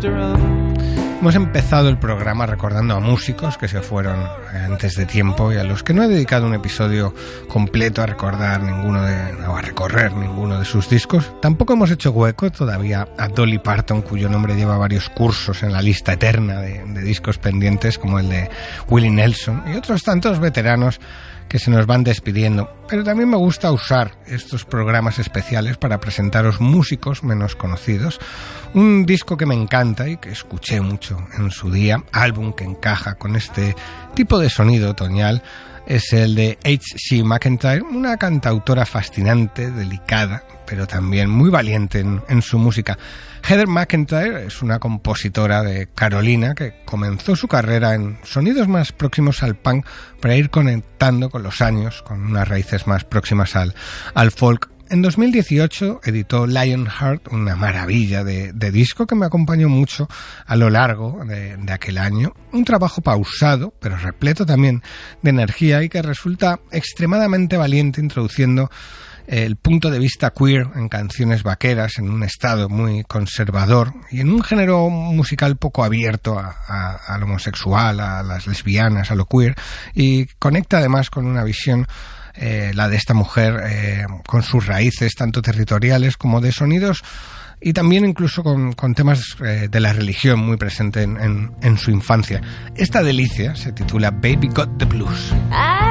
Hemos empezado el programa recordando a músicos que se fueron antes de tiempo y a los que no he dedicado un episodio completo a recorrer ninguno de sus discos. Tampoco hemos hecho hueco todavía a Dolly Parton, cuyo nombre lleva varios cursos en la lista eterna de discos pendientes, como el de Willie Nelson y otros tantos veteranos que se nos van despidiendo. Pero también me gusta usar estos programas especiales para presentaros músicos menos conocidos. Un disco que me encanta y que escuché mucho en su día, álbum que encaja con este tipo de sonido otoñal, es el de H.C. McEntire, una cantautora fascinante, delicada, pero también muy valiente en su música. Heather McEntire es una compositora de Carolina que comenzó su carrera en sonidos más próximos al punk para ir conectando con los años, con unas raíces más próximas al folk. En 2018 editó Lionheart, una maravilla de disco que me acompañó mucho a lo largo de aquel año. Un trabajo pausado, pero repleto también de energía y que resulta extremadamente valiente introduciendo el punto de vista queer en canciones vaqueras, en un estado muy conservador y en un género musical poco abierto a lo homosexual, a las lesbianas, a lo queer, y conecta además con una visión, la de esta mujer, con sus raíces tanto territoriales como de sonidos, y también incluso con temas de la religión muy presente en su infancia. Esta delicia se titula Baby Got the Blues.